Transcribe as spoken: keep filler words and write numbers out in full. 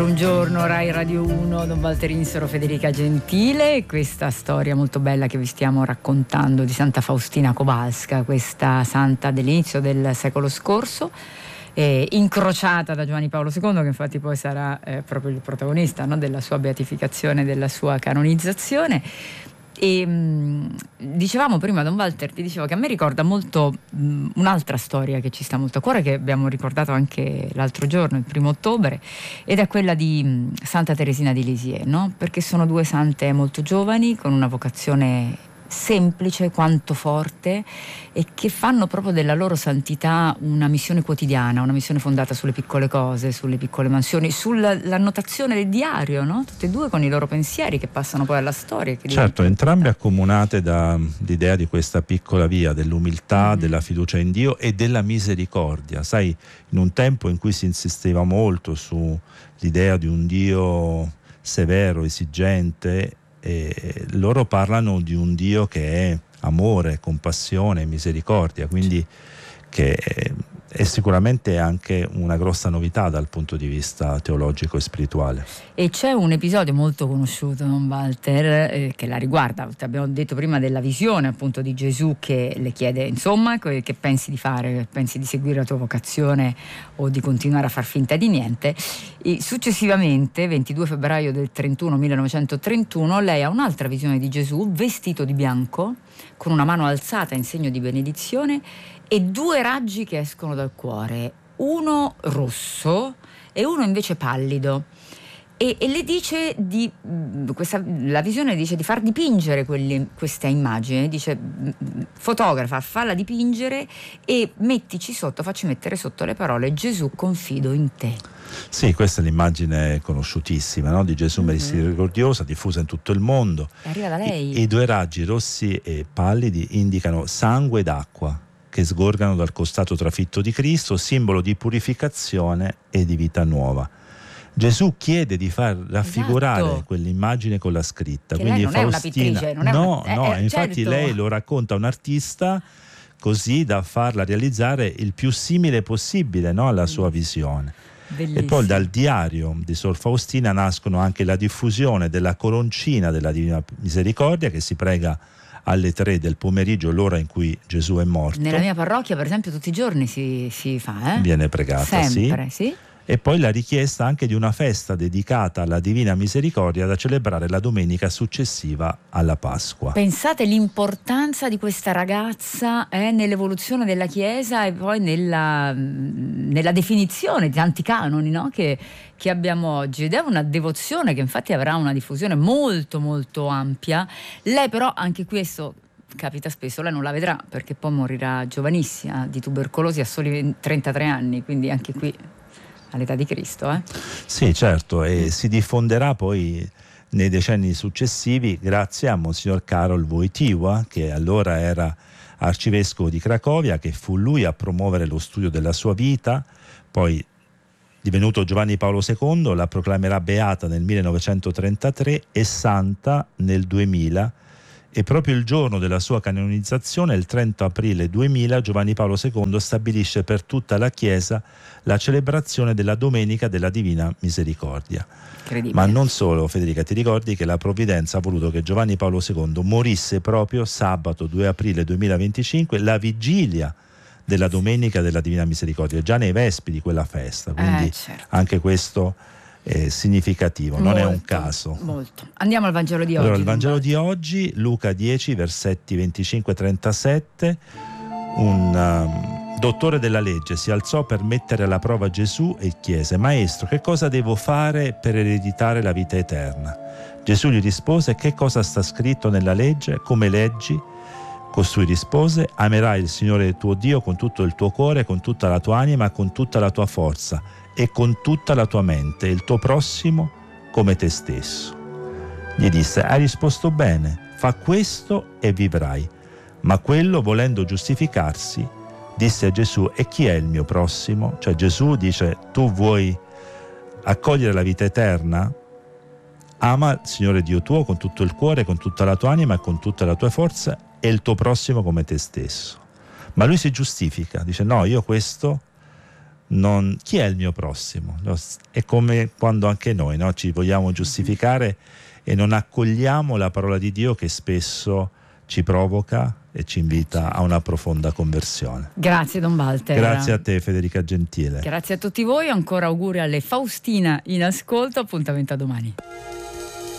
Un giorno, Rai Radio uno, Don Walter Insero, Federica Gentile. Questa storia molto bella che vi stiamo raccontando di Santa Faustina Kowalska, questa santa dell'inizio del secolo scorso, eh, incrociata da Giovanni Paolo secondo, che infatti poi sarà eh, proprio il protagonista, no, della sua beatificazione, della sua canonizzazione. E mh, dicevamo prima, Don Walter, ti dicevo che a me ricorda molto mh, un'altra storia che ci sta molto a cuore, che abbiamo ricordato anche l'altro giorno, il primo ottobre, ed è quella di mh, Santa Teresina di Lisieux, no? Perché sono due sante molto giovani, con una vocazione semplice quanto forte, e che fanno proprio della loro santità una missione quotidiana, una missione fondata sulle piccole cose, sulle piccole mansioni, sull'annotazione del diario, no? Tutte e due con i loro pensieri che passano poi alla storia. Che certo, entrambe accomunate dall'idea di questa piccola via dell'umiltà, mm-hmm. della fiducia in Dio e della misericordia. Sai, in un tempo in cui si insisteva molto sull'idea di un Dio severo, esigente, e loro parlano di un Dio che è amore, compassione, misericordia, quindi che è sicuramente anche una grossa novità dal punto di vista teologico e spirituale. E c'è un episodio molto conosciuto, Don Walter, eh, che la riguarda. Abbiamo detto prima della visione appunto di Gesù, che le chiede insomma che, che pensi di fare, pensi di seguire la tua vocazione o di continuare a far finta di niente. E successivamente, ventidue febbraio del trentuno millenovecentotrentuno, lei ha un'altra visione di Gesù vestito di bianco, con una mano alzata in segno di benedizione e due raggi che escono dal cuore, uno rosso e uno invece pallido. E, e le dice di questa, la visione dice di far dipingere quelli, questa immagine, dice fotografa, falla dipingere e mettici sotto, facci mettere sotto le parole: Gesù, confido in te. Sì, questa è l'immagine conosciutissima, no? Di Gesù mm-hmm. misericordiosa, diffusa in tutto il mondo. E arriva da lei. I, I due raggi rossi e pallidi indicano sangue ed acqua che sgorgano dal costato trafitto di Cristo, simbolo di purificazione e di vita nuova. Gesù chiede di far raffigurare esatto. quell'immagine con la scritta. Che quindi lei non Faustina, è una pittrice, non è no, una... no, eh, infatti certo. lei lo racconta a un artista così da farla realizzare il più simile possibile, no, alla sua visione. Bellissimo. E poi dal diario di Sor Faustina nascono anche la diffusione della coroncina della Divina Misericordia, che si prega alle tre del pomeriggio, l'ora in cui Gesù è morto. Nella mia parrocchia, per esempio, tutti i giorni si, si fa, eh? Viene pregata, sempre, sì. sì. E poi la richiesta anche di una festa dedicata alla Divina Misericordia da celebrare la domenica successiva alla Pasqua. Pensate l'importanza di questa ragazza eh, nell'evoluzione della Chiesa e poi nella, nella definizione di tanti canoni, no? che, che abbiamo oggi, ed è una devozione che infatti avrà una diffusione molto molto ampia. Lei però, anche questo capita spesso, lei non la vedrà perché poi morirà giovanissima di tubercolosi a soli trentatré anni, quindi anche qui all'età di Cristo, eh? Sì, certo, e mm. si diffonderà poi nei decenni successivi grazie a Monsignor Karol Wojtyła, che allora era arcivescovo di Cracovia, che fu lui a promuovere lo studio della sua vita. Poi, divenuto Giovanni Paolo secondo, la proclamerà beata nel millenovecentotrentatré e santa nel duemila, e proprio il giorno della sua canonizzazione, il trenta aprile duemila, Giovanni Paolo secondo stabilisce per tutta la Chiesa la celebrazione della Domenica della Divina Misericordia. Ma non solo, Federica, ti ricordi che la Provvidenza ha voluto che Giovanni Paolo secondo morisse proprio sabato due aprile duemilaventicinque, la vigilia della Domenica della Divina Misericordia, già nei vespi di quella festa, quindi eh, certo. anche questo è significativo, non molto, è un caso. Molto. Andiamo al Vangelo di oggi. Allora, il Vangelo di oggi, Luca dieci, versetti venticinque trentasette. Un um, dottore della legge si alzò per mettere alla prova Gesù e chiese: Maestro, che cosa devo fare per ereditare la vita eterna? Gesù gli rispose: che cosa sta scritto nella legge? Come leggi? Costui rispose: amerai il Signore tuo Dio con tutto il tuo cuore, con tutta la tua anima, con tutta la tua forza e con tutta la tua mente, il tuo prossimo come te stesso. Gli disse: hai risposto bene, fa questo e vivrai. Ma quello, volendo giustificarsi, disse a Gesù: e chi è il mio prossimo? Cioè Gesù dice: tu vuoi accogliere la vita eterna? Ama il Signore Dio tuo con tutto il cuore, con tutta la tua anima e con tutta la tua forza, e il tuo prossimo come te stesso. Ma lui si giustifica, dice: no, io questo non, chi è il mio prossimo? È come quando anche noi, no? Ci vogliamo giustificare e non accogliamo la parola di Dio che spesso ci provoca e ci invita a una profonda conversione. Grazie Don Walter. Grazie a te Federica Gentile. Grazie a tutti voi, ancora auguri alle Faustina in ascolto, appuntamento a domani.